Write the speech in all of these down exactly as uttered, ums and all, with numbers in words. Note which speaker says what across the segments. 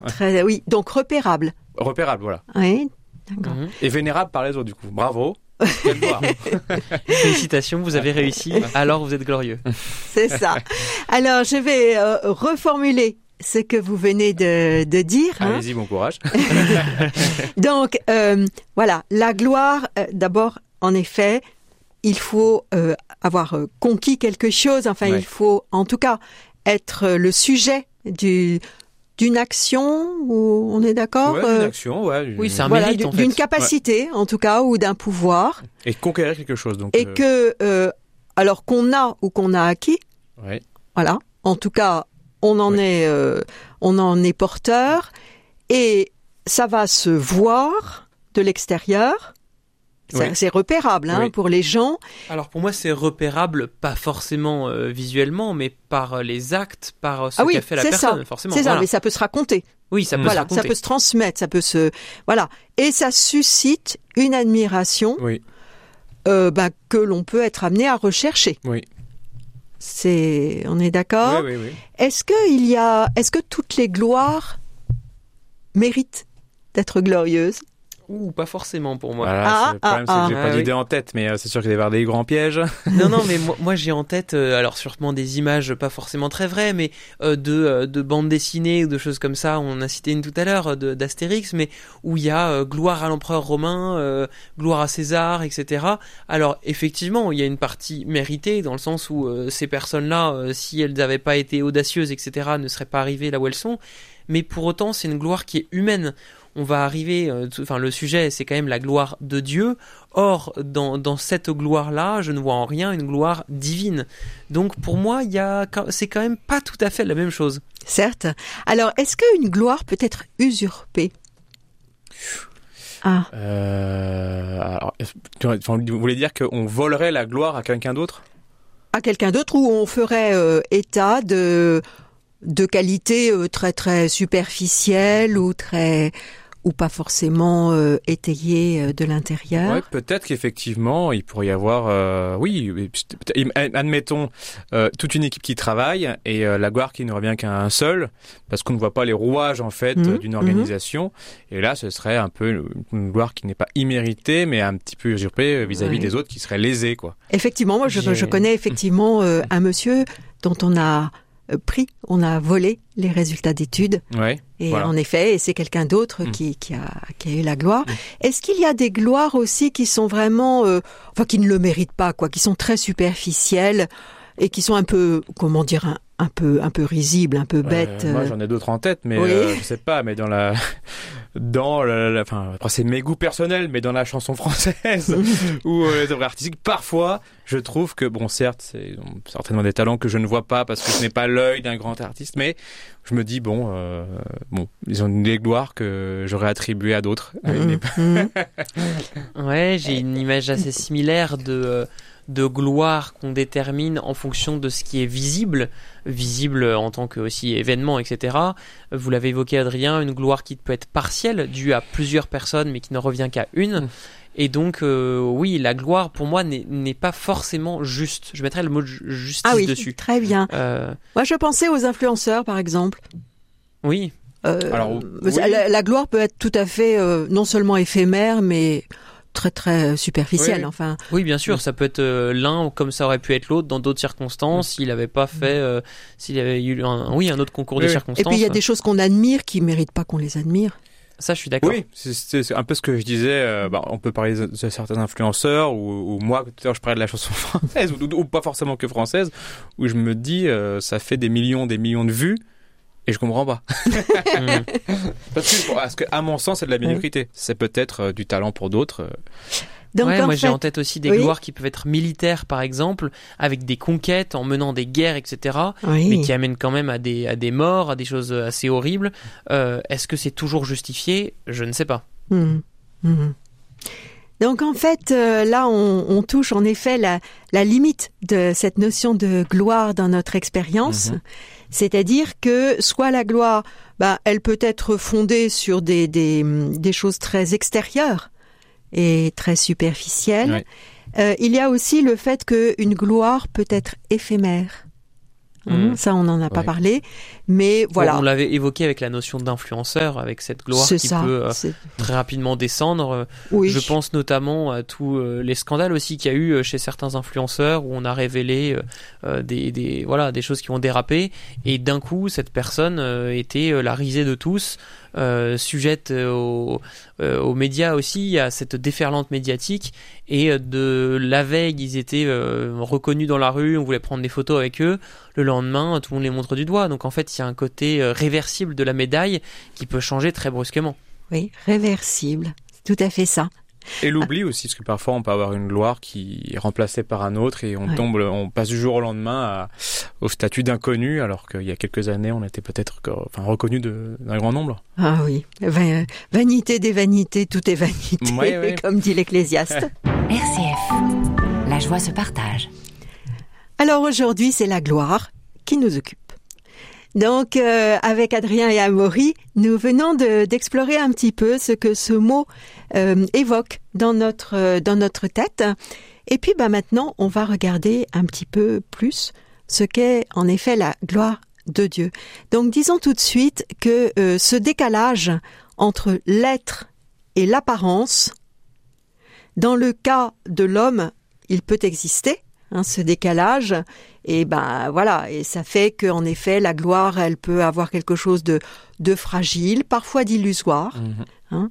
Speaker 1: Très, oui, donc repérable.
Speaker 2: Repérable, voilà.
Speaker 1: Oui, d'accord.
Speaker 2: Mmh. Et vénérable par les autres, du coup. Bravo. Quelle gloire.
Speaker 3: Félicitations, vous avez réussi. Alors vous êtes glorieux.
Speaker 1: C'est ça. Alors, je vais euh, reformuler ce que vous venez de, de dire.
Speaker 2: Allez-y,
Speaker 1: hein.
Speaker 2: bon courage.
Speaker 1: Donc, euh, voilà, la gloire, euh, d'abord, en effet, il faut euh, avoir euh, conquis quelque chose. Enfin,
Speaker 2: ouais.
Speaker 1: il faut, en tout cas, être euh, le sujet du... d'une action, ou on est d'accord
Speaker 2: ouais,
Speaker 1: euh,
Speaker 2: d'une action, ouais.
Speaker 3: Oui, c'est un
Speaker 1: voilà,
Speaker 3: mérite, en fait.
Speaker 1: d'une capacité, ouais. en tout cas, ou d'un pouvoir.
Speaker 2: Et conquérir quelque chose. Donc,
Speaker 1: et
Speaker 2: euh...
Speaker 1: que, euh, alors qu'on a ou qu'on a acquis,
Speaker 2: ouais.
Speaker 1: voilà, en tout cas, on en,
Speaker 2: ouais.
Speaker 1: est, euh, on en est porteur, et ça va se voir de l'extérieur. C'est,
Speaker 2: oui.
Speaker 1: c'est repérable hein,
Speaker 2: oui.
Speaker 1: pour les gens.
Speaker 3: Alors pour moi, c'est repérable, pas forcément euh, visuellement, mais par les actes, par ce
Speaker 1: ah oui,
Speaker 3: qu'a fait la
Speaker 1: c'est
Speaker 3: personne,
Speaker 1: ça.
Speaker 3: forcément.
Speaker 1: C'est
Speaker 3: voilà.
Speaker 1: ça, mais ça peut se raconter.
Speaker 3: Oui, ça peut
Speaker 1: voilà,
Speaker 3: se raconter.
Speaker 1: ça peut se transmettre, ça peut se... Voilà. Et ça suscite une admiration
Speaker 2: oui.
Speaker 1: euh, bah, que l'on peut être amené à rechercher.
Speaker 2: Oui.
Speaker 1: C'est... On est d'accord ?
Speaker 2: Oui, oui, oui.
Speaker 1: Est-ce que il y a... Est-ce que toutes les gloires méritent d'être glorieuses ?
Speaker 3: Ouh, pas forcément pour moi.
Speaker 2: Voilà,
Speaker 1: Ah,
Speaker 2: c'est, le problème,
Speaker 1: ah,
Speaker 2: c'est que j'ai
Speaker 3: ah.
Speaker 2: pas
Speaker 3: Ah,
Speaker 2: d'idée
Speaker 3: oui.
Speaker 2: en tête, mais euh, c'est sûr qu'il va y avoir des grands pièges.
Speaker 3: Non, non, mais moi, moi j'ai en tête, euh, alors sûrement des images pas forcément très vraies, mais euh, de, euh, de bandes dessinées ou de choses comme ça. On a cité une tout à l'heure de, d'Astérix, mais où il y a euh, gloire à l'empereur romain, euh, gloire à César, et cetera. Alors effectivement, il y a une partie méritée dans le sens où euh, ces personnes-là, euh, si elles n'avaient pas été audacieuses, et cetera, ne seraient pas arrivées là où elles sont. Mais pour autant, c'est une gloire qui est humaine. On va arriver, euh, tout, enfin le sujet c'est quand même la gloire de Dieu, or dans, dans cette gloire-là, je ne vois en rien une gloire divine. Donc pour moi, il y a, c'est quand même pas tout à fait la même chose.
Speaker 1: Certes. Alors, est-ce qu'une gloire peut être usurpée ? Ah.
Speaker 2: Euh, alors, vous voulez dire qu'on volerait la gloire à quelqu'un d'autre ?
Speaker 1: À quelqu'un d'autre, où on ferait euh, état de, de qualités euh, très très superficielles ou très... ou pas forcément euh, étayé euh, de l'intérieur.
Speaker 2: Ouais, peut-être qu'effectivement, il pourrait y avoir, euh, oui, admettons, euh, toute une équipe qui travaille et euh, la gloire qui ne revient qu'à un seul, parce qu'on ne voit pas les rouages en fait mmh, d'une organisation. Mmh. Et là, ce serait un peu une, une gloire qui n'est pas imméritée, mais un petit peu usurpée vis-à-vis ouais. des autres qui seraient lésés, quoi.
Speaker 1: Effectivement, moi, je, je connais effectivement euh, un monsieur dont on a pris, on a volé les résultats d'études.
Speaker 2: Ouais,
Speaker 1: et
Speaker 2: voilà.
Speaker 1: en effet, et c'est quelqu'un d'autre mmh. qui, qui, a, qui a eu la gloire. Mmh. Est-ce qu'il y a des gloires aussi qui sont vraiment, euh, enfin, qui ne le méritent pas, quoi, qui sont très superficielles et qui sont un peu, comment dire, un, un peu, un peu risibles, un peu bêtes.
Speaker 2: Euh, moi, j'en ai d'autres en tête, mais
Speaker 1: oui.
Speaker 2: euh, je sais pas, mais dans la, dans la, la enfin, après c'est mes goûts personnels, mais dans la chanson française ou euh, les œuvres artistiques, parfois, je trouve que, bon, certes, c'est bon, certainement des talents que je ne vois pas parce que je n'ai pas l'œil d'un grand artiste, mais je me dis, bon, euh, bon, ils ont des gloires que j'aurais attribuées à d'autres.
Speaker 3: Mmh. Ouais, j'ai une image assez similaire de... Euh... de gloire qu'on détermine en fonction de ce qui est visible, visible en tant que aussi événement, et cetera. Vous l'avez évoqué, Adrien, une gloire qui peut être partielle, due à plusieurs personnes, mais qui ne revient qu'à une. Et donc, euh, oui, la gloire, pour moi, n'est, n'est pas forcément juste. Je mettrais le mot justice
Speaker 1: ah oui,
Speaker 3: dessus.
Speaker 1: Très bien.
Speaker 3: Euh...
Speaker 1: Moi, je pensais aux influenceurs, par exemple.
Speaker 3: Oui.
Speaker 1: Euh,
Speaker 2: Alors, oui.
Speaker 1: La, la gloire peut être tout à fait euh, non seulement éphémère, mais très très superficielle.
Speaker 2: Oui.
Speaker 1: Enfin.
Speaker 3: Oui, bien sûr, ça peut être euh, l'un comme ça aurait pu être l'autre dans d'autres circonstances. S'il n'avait pas fait, euh, s'il avait eu un, oui, un autre concours oui. de circonstances.
Speaker 1: Et puis il y a des choses qu'on admire qui méritent pas qu'on les admire.
Speaker 3: Ça, je suis d'accord.
Speaker 2: Oui, c'est, c'est, c'est un peu ce que je disais. Euh, bah, on peut parler de, de certains influenceurs, ou, ou moi, tout à l'heure, je parlais de la chanson française, ou, ou pas forcément que française, où je me dis, euh, ça fait des millions, des millions de vues, et je comprends pas. Parce que, parce que, à mon sens, c'est de la médiocrité. C'est peut-être euh, du talent pour d'autres. Euh...
Speaker 3: Donc, ouais, moi
Speaker 1: fait...
Speaker 3: j'ai en tête aussi des
Speaker 1: oui.
Speaker 3: gloires qui peuvent être militaires, par exemple, avec des conquêtes, en menant des guerres, et cetera,
Speaker 1: oui.
Speaker 3: mais qui amènent quand même à des, à des morts, à des choses assez horribles. Euh, est-ce que c'est toujours justifié ? Je ne sais pas.
Speaker 1: Mmh. Mmh. Donc en fait, euh, là, on, on touche en effet la, la limite de cette notion de gloire dans notre expérience. Mmh. C'est-à-dire que soit la gloire, bah, elle peut être fondée sur des, des, des choses très extérieures, et très superficielle. Oui. Euh, il y a aussi le fait qu'une gloire peut être éphémère. Mmh. Ça, on n'en a pas oui. parlé. Mais voilà.
Speaker 3: On, on l'avait évoqué avec la notion d'influenceur, avec cette gloire
Speaker 1: c'est
Speaker 3: qui
Speaker 1: ça,
Speaker 3: peut euh,
Speaker 1: c'est...
Speaker 3: très rapidement descendre.
Speaker 1: Oui.
Speaker 3: Je pense notamment à tous euh, les scandales aussi qu'il y a eu chez certains influenceurs où on a révélé euh, des, des, voilà, des choses qui ont dérapé et d'un coup cette personne euh, était euh, la risée de tous. Euh, sujette aux, euh, aux médias aussi, à cette déferlante médiatique, et de la veille ils étaient euh, reconnus dans la rue, on voulait prendre des photos avec eux, le lendemain tout le monde les montre du doigt, donc en fait il y a un côté euh, réversible de la médaille qui peut changer très brusquement.
Speaker 1: Oui, réversible, c'est tout à fait ça.
Speaker 2: Et l'oubli aussi, parce que parfois on peut avoir une gloire qui est remplacée par un autre et on
Speaker 1: ouais. tombe,
Speaker 2: on passe du jour au lendemain à, au statut d'inconnu, alors qu'il y a quelques années on était peut-être enfin, reconnu de, d'un grand nombre.
Speaker 1: Ah oui, Va- vanité des vanités, tout est vanité,
Speaker 2: ouais, ouais.
Speaker 1: comme dit l'Ecclésiaste.
Speaker 4: R C F, la joie se partage.
Speaker 1: Alors aujourd'hui c'est la gloire qui nous occupe. Donc, euh, avec Adrien et Amaury, nous venons de, d'explorer un petit peu ce que ce mot euh, évoque dans notre euh, dans notre tête. Et puis, bah maintenant, on va regarder un petit peu plus ce qu'est en effet la gloire de Dieu. Donc, disons tout de suite que euh, ce décalage entre l'être et l'apparence, dans le cas de l'homme, il peut exister. Hein, ce décalage, et ben voilà, et ça fait que en effet la gloire, elle peut avoir quelque chose de de fragile, parfois d'illusoire. Mmh. Hein.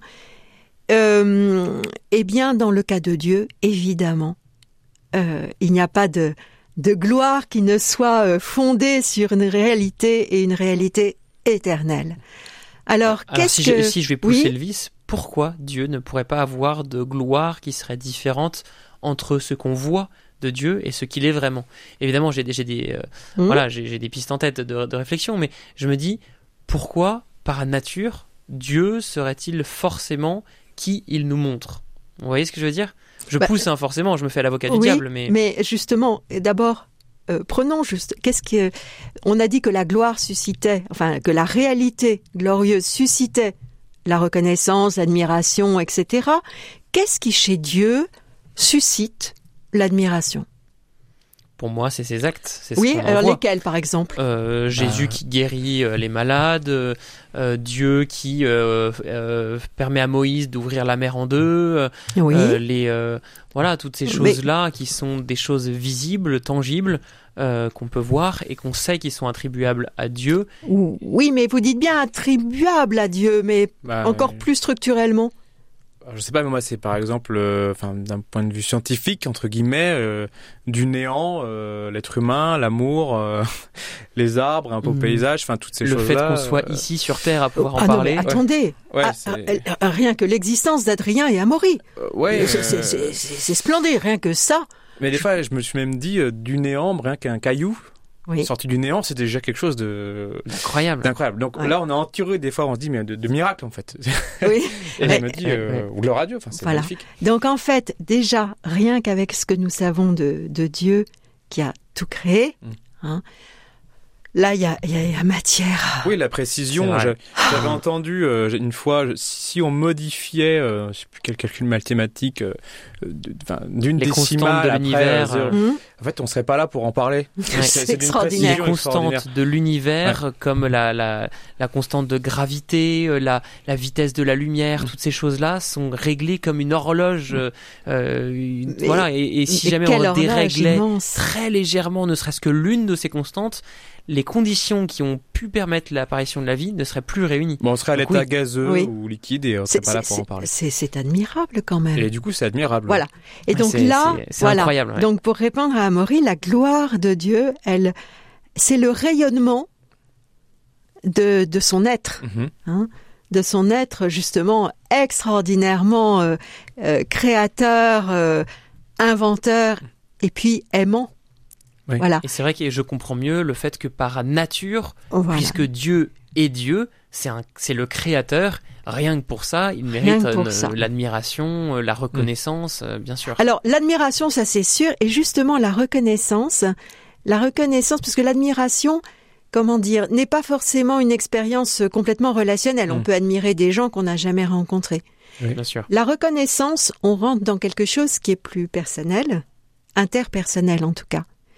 Speaker 1: Euh, et bien dans le cas de Dieu, évidemment, euh, il n'y a pas de de gloire qui ne soit fondée sur une réalité et une réalité éternelle. Alors,
Speaker 3: Alors
Speaker 1: qu'est-ce
Speaker 3: si
Speaker 1: que
Speaker 3: je, si je vais pousser
Speaker 1: oui
Speaker 3: le vice, pourquoi Dieu ne pourrait pas avoir de gloire qui serait différente entre ce qu'on voit de Dieu et ce qu'il est vraiment? Évidemment, j'ai, j'ai des euh, mmh. voilà, j'ai, j'ai des pistes en tête de, de réflexion, mais je me dis pourquoi, par nature, Dieu serait-il forcément qui il nous montre? Vous voyez ce que je veux dire? Je bah, pousse hein, forcément, je me fais l'avocat du
Speaker 1: oui,
Speaker 3: diable, mais
Speaker 1: mais justement, d'abord, euh, prenons juste. Qu'est-ce que on a dit que la gloire suscitait, enfin que la réalité glorieuse suscitait la reconnaissance, l'admiration, et cetera. Qu'est-ce qui chez Dieu suscite l'admiration?
Speaker 3: Pour moi, c'est ses actes. C'est
Speaker 1: oui,
Speaker 3: ce
Speaker 1: alors lesquels, par exemple?
Speaker 3: euh, Jésus euh... qui guérit euh, les malades, euh, Dieu qui euh, euh, permet à Moïse d'ouvrir la mer en deux, euh,
Speaker 1: oui.
Speaker 3: euh, les, euh, voilà, toutes ces choses-là mais... qui sont des choses visibles, tangibles, euh, qu'on peut voir et qu'on sait qu'ils sont attribuables à Dieu.
Speaker 1: Oui, mais vous dites bien attribuables à Dieu, mais bah, encore oui. plus structurellement.
Speaker 2: Je sais pas, mais moi c'est par exemple, euh, enfin d'un point de vue scientifique entre guillemets, euh, du néant, euh, l'être humain, l'amour, euh, les arbres, un beau mmh. paysage, enfin toutes ces
Speaker 3: le
Speaker 2: choses-là.
Speaker 3: Le fait qu'on soit
Speaker 2: euh...
Speaker 3: ici sur Terre à pouvoir
Speaker 1: ah
Speaker 3: en
Speaker 1: non,
Speaker 3: parler.
Speaker 1: Mais attendez,
Speaker 2: ouais.
Speaker 1: ah,
Speaker 2: Ouais,
Speaker 1: ah, rien que l'existence d'Adrien et Amaury,
Speaker 2: euh, ouais,
Speaker 1: c'est, c'est, c'est, c'est, c'est splendide, rien que ça.
Speaker 2: Mais des fois, je me suis même dit euh, du néant, rien qu'un caillou. Oui. Sorti du néant, c'était déjà quelque chose de
Speaker 3: incroyable.
Speaker 2: D'incroyable. Donc
Speaker 1: ouais.
Speaker 2: là, on est entouré des fois, on se dit mais de, de miracle en fait.
Speaker 1: Oui.
Speaker 2: Et je me dis euh, ou le radio, enfin c'est
Speaker 1: voilà.
Speaker 2: magnifique.
Speaker 1: Donc en fait, déjà rien qu'avec ce que nous savons de, de Dieu qui a tout créé, mm. hein, là il y a, y a matière.
Speaker 2: Oui, la précision. J'avais ah. entendu euh, une fois, si on modifiait, euh, je sais plus quel calcul mathématique, euh, de, d'une
Speaker 3: les
Speaker 2: décimale
Speaker 3: de l'univers.
Speaker 2: Après, euh,
Speaker 1: mmh.
Speaker 2: En fait, on serait pas là pour en parler.
Speaker 1: Ouais. C'est, c'est, c'est extraordinaire.
Speaker 3: Les constantes de l'univers, ouais. comme la, la, la constante de gravité, la, la vitesse de la lumière, mmh. toutes ces choses-là sont réglées comme une horloge. Mmh. Euh, une, mais, voilà. Et, et si jamais on déréglait immense. très légèrement, ne serait-ce que l'une de ces constantes, les conditions qui ont pu permettre l'apparition de la vie ne seraient plus réunies.
Speaker 2: Bon, on serait à
Speaker 3: Donc,
Speaker 2: l'état
Speaker 3: oui.
Speaker 2: gazeux
Speaker 1: oui.
Speaker 2: ou liquide et on serait pas là pour
Speaker 1: c'est,
Speaker 2: en parler.
Speaker 1: C'est, c'est admirable quand même.
Speaker 2: Et du coup, c'est admirable.
Speaker 1: Voilà. Et donc
Speaker 3: c'est,
Speaker 1: là,
Speaker 3: c'est, c'est
Speaker 1: voilà.
Speaker 3: incroyable. Ouais.
Speaker 1: Donc pour répondre à Amaury, la gloire de Dieu, elle, c'est le rayonnement de de son être, mm-hmm. hein, de son être justement extraordinairement euh, euh, créateur, euh, inventeur et puis aimant.
Speaker 3: Oui.
Speaker 1: Voilà.
Speaker 3: Et c'est vrai que je comprends mieux le fait que par nature,
Speaker 1: voilà.
Speaker 3: puisque Dieu est Dieu, c'est, un, c'est le créateur, rien que pour ça, il mérite une,
Speaker 1: ça.
Speaker 3: l'admiration, la reconnaissance, mmh. bien sûr.
Speaker 1: Alors, l'admiration, ça c'est sûr, et justement la reconnaissance, la reconnaissance, parce que l'admiration, comment dire, n'est pas forcément une expérience complètement relationnelle. Mmh. On peut admirer des gens qu'on n'a jamais rencontrés.
Speaker 3: Oui, bien sûr.
Speaker 1: La reconnaissance, on rentre dans quelque chose qui est plus personnel, interpersonnel en tout cas.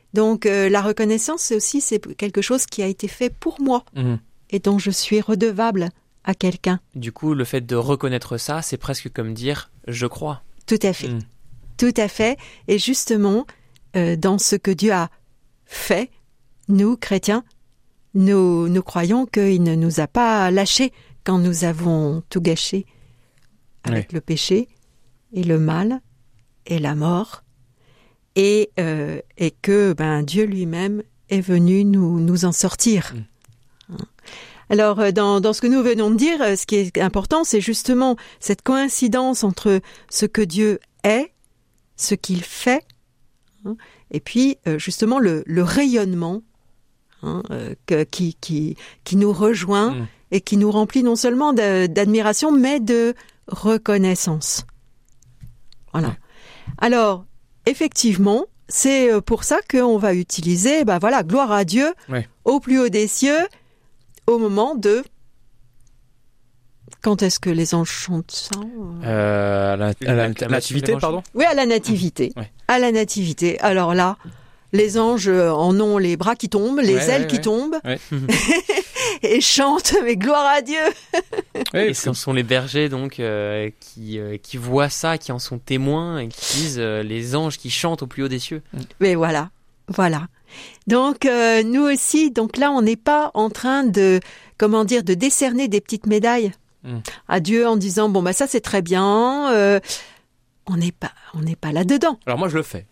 Speaker 1: Donc euh, la reconnaissance, c'est aussi c'est quelque chose qui a été fait pour moi
Speaker 2: Mmh.
Speaker 1: et dont je suis redevable à quelqu'un.
Speaker 3: Du coup, le fait de reconnaître ça, c'est presque comme dire « je crois
Speaker 1: Tout à fait.
Speaker 2: Mmh.
Speaker 1: Tout à fait. Et justement, euh, dans ce que Dieu a fait, nous, chrétiens, nous, nous croyons qu'il ne nous a pas lâchés quand nous avons tout gâché avec
Speaker 2: Oui.
Speaker 1: le péché et le mal et la mort. Et, euh, et que ben, Dieu lui-même est venu nous, nous en sortir.
Speaker 2: Mm.
Speaker 1: Alors, euh, dans, dans ce que nous venons de dire, euh, ce qui est important, c'est justement cette coïncidence entre ce que Dieu est, ce qu'il fait, hein, et puis euh, justement le, le rayonnement hein, euh, que, qui, qui, qui nous rejoint
Speaker 2: Mm.
Speaker 1: et qui nous remplit non seulement de- d'admiration, mais de reconnaissance. Voilà.
Speaker 2: Ouais.
Speaker 1: Alors, effectivement, c'est pour ça qu'on va utiliser, ben voilà, gloire à Dieu,
Speaker 2: Ouais.
Speaker 1: au plus haut des cieux, au moment de... Quand est-ce que les anges chantent ça euh
Speaker 2: Euh, à la, à la-
Speaker 3: L'acclamation
Speaker 2: nativité,
Speaker 3: de l'évangile.
Speaker 2: pardon.
Speaker 1: Oui, à la nativité.
Speaker 2: Ouais.
Speaker 1: À la nativité. Alors là, les anges en ont les bras qui tombent, les
Speaker 2: Ouais,
Speaker 1: ailes
Speaker 2: ouais,
Speaker 1: qui
Speaker 2: ouais.
Speaker 1: tombent,
Speaker 2: Ouais.
Speaker 1: et chantent, mais gloire à Dieu.
Speaker 2: Oui,
Speaker 3: Et ce sont les bergers donc euh, qui, euh, qui voient ça, qui en sont témoins et qui disent euh, les anges qui chantent au plus haut des cieux.
Speaker 1: Mais voilà, voilà. Donc euh, nous aussi, donc là, on n'est pas en train de, comment dire, de décerner des petites médailles
Speaker 2: Mm.
Speaker 1: à Dieu en disant bon bah ça c'est très bien. euh, on n'est pas, on n'est pas là dedans.
Speaker 2: Alors moi je le fais.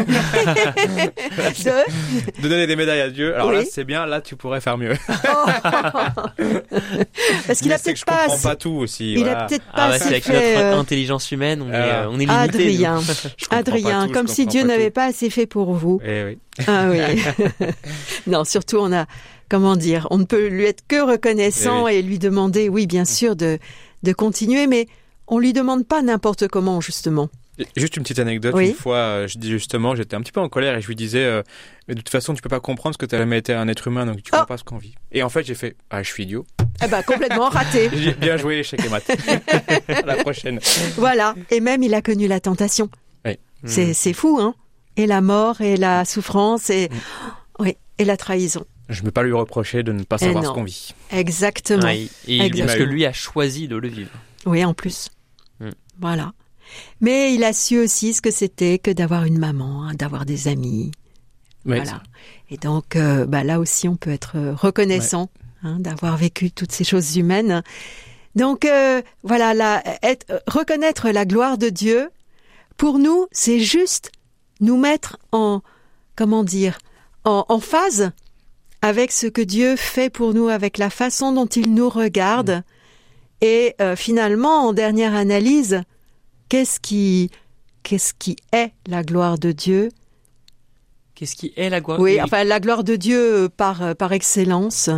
Speaker 1: De-
Speaker 2: De donner des médailles à Dieu. Alors là
Speaker 1: Oui.
Speaker 2: c'est bien, là tu pourrais faire mieux.
Speaker 1: Parce qu'il
Speaker 2: Mais
Speaker 1: a
Speaker 2: c'est que
Speaker 1: peut-être
Speaker 2: je
Speaker 1: pas,
Speaker 2: comprends
Speaker 1: assez-
Speaker 2: pas tout aussi.
Speaker 1: il
Speaker 2: voilà.
Speaker 1: a peut-être pas
Speaker 3: Ah bah
Speaker 1: assez
Speaker 3: c'est avec
Speaker 1: fait.
Speaker 3: notre
Speaker 1: euh,
Speaker 3: intelligence humaine, on, est,
Speaker 2: Ah.
Speaker 3: euh, on est limité.
Speaker 1: Adrien,
Speaker 3: nous.
Speaker 2: Je comprends
Speaker 1: Adrien,
Speaker 2: pas tout, je
Speaker 1: comme si
Speaker 2: comprends
Speaker 1: Dieu
Speaker 2: pas
Speaker 1: n'avait
Speaker 2: tout.
Speaker 1: pas assez fait pour vous.
Speaker 2: Eh oui.
Speaker 1: Ah oui. Non, surtout on a, comment dire, on ne peut lui être que reconnaissant
Speaker 2: Eh
Speaker 1: et lui demander, oui, bien sûr, de de continuer, mais on lui demande pas n'importe comment, justement.
Speaker 2: Juste une petite anecdote.
Speaker 1: Oui.
Speaker 2: Une fois, euh, je dis justement, j'étais un petit peu en colère et je lui disais, euh, mais de toute façon, tu peux pas comprendre ce que tu as jamais été un être humain, donc tu comprends
Speaker 1: Oh.
Speaker 2: pas ce qu'on vit. Et en fait, j'ai fait, ah, je suis idiot.
Speaker 1: Eh ben, complètement raté.
Speaker 2: J'ai bien joué, échec et maths. À la prochaine.
Speaker 1: Voilà. Et même, il a connu la tentation. C'est, c'est fou, hein. Et la mort, et la souffrance, et, oui, et la trahison.
Speaker 2: Je ne peux pas lui reprocher de ne pas
Speaker 1: Eh
Speaker 2: savoir
Speaker 1: non.
Speaker 2: ce qu'on vit.
Speaker 1: Exactement.
Speaker 3: Ouais, et
Speaker 1: Exactement.
Speaker 3: parce que lui a choisi de le vivre.
Speaker 1: Oui, en plus.
Speaker 3: Mm.
Speaker 1: Voilà. Mais il a su aussi ce que c'était que d'avoir une maman, hein, d'avoir des amis.
Speaker 2: Ouais,
Speaker 1: Voilà. Et donc, euh, bah, là aussi, on peut être euh, reconnaissant hein, d'avoir vécu toutes ces choses humaines. Donc, euh, voilà, la, être, euh, reconnaître la gloire de Dieu, pour nous, c'est juste nous mettre en, comment dire, en, en phase avec ce que Dieu fait pour nous, avec la façon dont il nous regarde. Et euh, finalement, en dernière analyse, qu'est-ce qui, qu'est-ce qui est la gloire de Dieu ?
Speaker 3: Qu'est-ce qui est la gloire?
Speaker 1: Oui, enfin la gloire de Dieu euh, par euh, par excellence.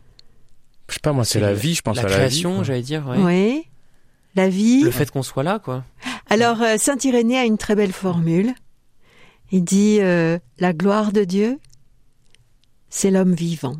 Speaker 2: Je sais pas, moi, c'est la vie, je pense
Speaker 3: la
Speaker 2: à la
Speaker 3: création,
Speaker 2: vie. quoi.
Speaker 3: j'allais dire. Ouais.
Speaker 1: Oui. La vie.
Speaker 3: Le fait qu'on soit là, quoi.
Speaker 1: Alors euh, Saint Irénée a une très belle formule. Il dit euh, la gloire de Dieu, c'est l'homme vivant.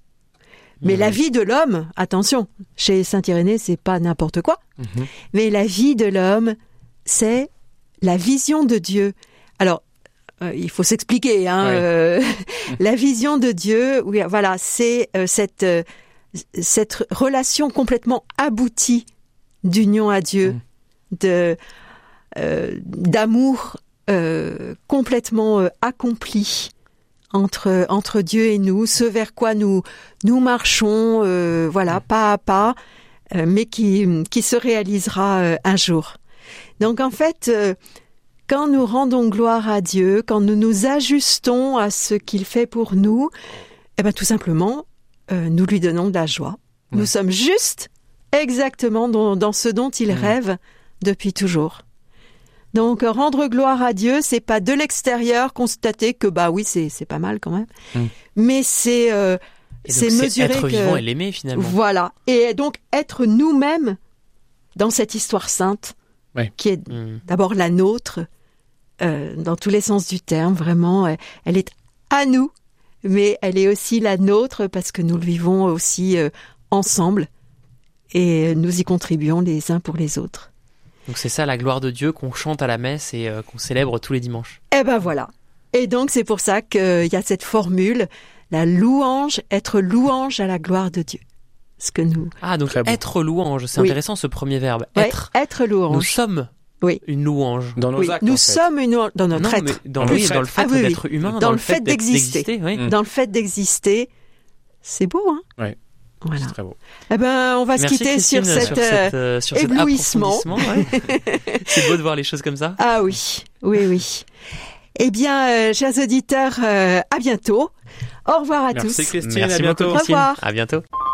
Speaker 1: Mais
Speaker 3: Mhm.
Speaker 1: la vie de l'homme, attention, chez Saint Irénée, c'est pas n'importe quoi.
Speaker 2: Mhm.
Speaker 1: Mais la vie de l'homme, c'est la vision de Dieu. Alors, euh, il faut s'expliquer. Hein,
Speaker 2: Ouais.
Speaker 1: euh, la vision de Dieu, oui, voilà, c'est euh, cette euh, cette relation complètement aboutie d'union à Dieu,
Speaker 2: Mm.
Speaker 1: de euh, d'amour euh, complètement euh, accompli entre entre Dieu et nous, ce vers quoi nous nous marchons, euh, voilà, pas à pas, euh, mais qui qui se réalisera euh, un jour. Donc en fait, euh, quand nous rendons gloire à Dieu, quand nous nous ajustons à ce qu'il fait pour nous, eh ben tout simplement, euh, nous lui donnons de la joie.
Speaker 2: Ouais.
Speaker 1: Nous sommes juste exactement dans, dans ce dont il
Speaker 2: Mmh.
Speaker 1: rêve depuis toujours. Donc rendre gloire à Dieu, c'est pas de l'extérieur constater que bah oui c'est c'est pas mal quand même,
Speaker 2: Mmh.
Speaker 1: mais c'est euh,
Speaker 3: Et donc,
Speaker 1: c'est mesurer
Speaker 3: être
Speaker 1: que
Speaker 3: vivant et l'aimer, finalement.
Speaker 1: voilà, et donc être nous-mêmes dans cette histoire sainte
Speaker 2: Ouais.
Speaker 1: qui est
Speaker 3: Mhm.
Speaker 1: d'abord la nôtre, euh, dans tous les sens du terme, vraiment, euh, elle est à nous, mais elle est aussi la nôtre parce que nous le vivons aussi euh, ensemble et nous y contribuons les uns pour les autres.
Speaker 3: Donc c'est ça la gloire de Dieu qu'on chante à la messe et euh, qu'on célèbre tous les dimanches.
Speaker 1: Eh ben voilà, Et donc, c'est pour ça qu'il y a cette formule, la louange, être louange à la gloire de Dieu. Ce que nous...
Speaker 3: Ah, donc être louange, c'est
Speaker 1: oui.
Speaker 3: intéressant ce premier verbe.
Speaker 1: Ouais,
Speaker 3: être.
Speaker 1: Être louange.
Speaker 3: Nous sommes
Speaker 1: oui.
Speaker 3: une louange.
Speaker 2: Dans nos
Speaker 1: oui.
Speaker 2: actes,
Speaker 1: Nous
Speaker 2: en fait.
Speaker 1: sommes une louange dans notre
Speaker 3: non,
Speaker 1: être.
Speaker 3: mais dans,
Speaker 2: Dans
Speaker 3: oui,
Speaker 2: le
Speaker 3: dans le
Speaker 2: fait.
Speaker 3: fait
Speaker 1: Ah, oui,
Speaker 3: d'être
Speaker 1: oui.
Speaker 3: humain,
Speaker 1: Dans,
Speaker 3: dans,
Speaker 1: le fait
Speaker 3: d'être-
Speaker 1: d'exister.
Speaker 3: d'exister oui.
Speaker 2: Mm.
Speaker 1: Dans le fait d'exister, c'est beau, hein?
Speaker 2: Ouais.
Speaker 1: Voilà.
Speaker 2: C'est très beau.
Speaker 1: Eh ben, on va
Speaker 3: Merci
Speaker 1: se quitter
Speaker 3: Christine,
Speaker 1: sur cette,
Speaker 3: sur, cette, euh, sur cet
Speaker 1: éblouissement.
Speaker 3: approfondissement, ouais. C'est beau de voir les choses comme ça.
Speaker 1: Ah oui, oui, oui. Eh bien, euh, chers auditeurs, euh, à bientôt. Au revoir à
Speaker 2: Merci
Speaker 1: tous.
Speaker 2: Christine,
Speaker 3: Merci
Speaker 2: à bientôt.
Speaker 3: beaucoup, Christine.
Speaker 1: Au revoir.
Speaker 3: À bientôt.